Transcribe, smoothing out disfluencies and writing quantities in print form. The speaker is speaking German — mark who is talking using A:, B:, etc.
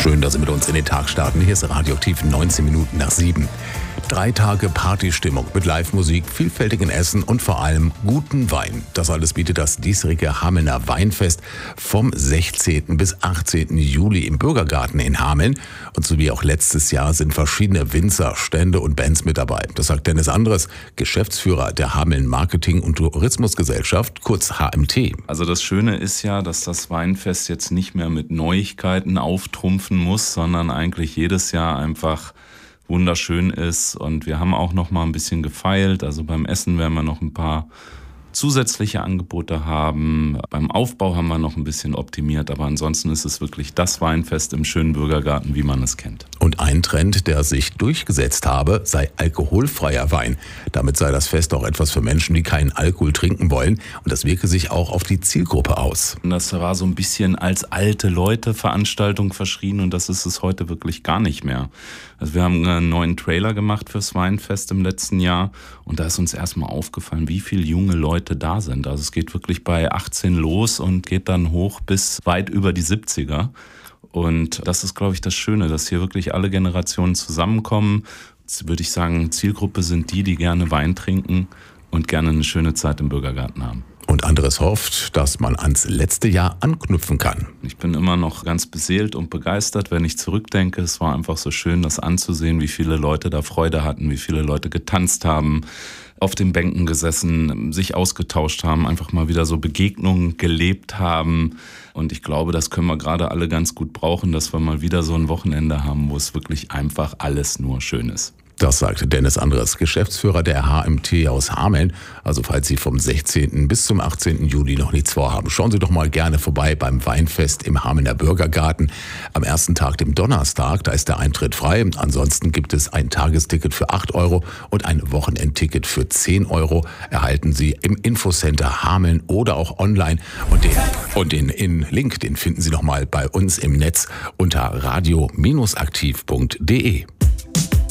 A: Schön, dass Sie mit uns in den Tag starten. Hier ist Radioaktiv 19 Minuten nach 7. 3 Tage Partystimmung mit Live-Musik, vielfältigen Essen und vor allem guten Wein. Das alles bietet das diesjährige Hamelner Weinfest vom 16. bis 18. Juli im Bürgergarten in Hameln. Und so wie auch letztes Jahr sind verschiedene Winzer, Stände und Bands mit dabei. Das sagt Dennis Andres, Geschäftsführer der Hameln Marketing- und Tourismusgesellschaft, kurz HMT.
B: Also das Schöne ist ja, dass das Weinfest jetzt nicht mehr mit Neuigkeiten auftrumpfen muss, sondern eigentlich jedes Jahr einfach wunderschön ist. Und wir haben auch noch mal ein bisschen gefeilt. Also beim Essen werden wir noch ein paar zusätzliche Angebote haben. Beim Aufbau haben wir noch ein bisschen optimiert, aber ansonsten ist es wirklich das Weinfest im schönen Bürgergarten, wie man es kennt.
A: Und ein Trend, der sich durchgesetzt habe, sei alkoholfreier Wein. Damit sei das Fest auch etwas für Menschen, die keinen Alkohol trinken wollen. Und das wirke sich auch auf die Zielgruppe aus.
B: Und das war so ein bisschen als alte Leute Veranstaltung verschrien und das ist es heute wirklich gar nicht mehr. Also wir haben einen neuen Trailer gemacht fürs Weinfest im letzten Jahr und da ist uns erstmal aufgefallen, wie viele junge Leute da sind. Also es geht wirklich bei 18 los und geht dann hoch bis weit über die 70er. Und das ist, glaube ich, das Schöne, dass hier wirklich alle Generationen zusammenkommen. Jetzt würde ich sagen, Zielgruppe sind die gerne Wein trinken und gerne eine schöne Zeit im Bürgergarten haben.
A: Und Andres hofft, dass man ans letzte Jahr anknüpfen kann.
B: Ich bin immer noch ganz beseelt und begeistert, wenn ich zurückdenke. Es war einfach so schön, das anzusehen, wie viele Leute da Freude hatten, wie viele Leute getanzt haben, auf den Bänken gesessen, sich ausgetauscht haben, einfach mal wieder so Begegnungen gelebt haben. Und ich glaube, das können wir gerade alle ganz gut brauchen, dass wir mal wieder so ein Wochenende haben, wo es wirklich einfach alles nur schön ist.
A: Das sagte Dennis Andres, Geschäftsführer der HMT aus Hameln. Also falls Sie vom 16. bis zum 18. Juli noch nichts vorhaben, schauen Sie doch mal gerne vorbei beim Weinfest im Hamelner Bürgergarten. Am ersten Tag, dem Donnerstag, da ist der Eintritt frei. Ansonsten gibt es ein Tagesticket für 8 € und ein Wochenendticket für 10 €. Erhalten Sie im Infocenter Hameln oder auch online. Und den Link, den finden Sie noch mal bei uns im Netz unter radio-aktiv.de.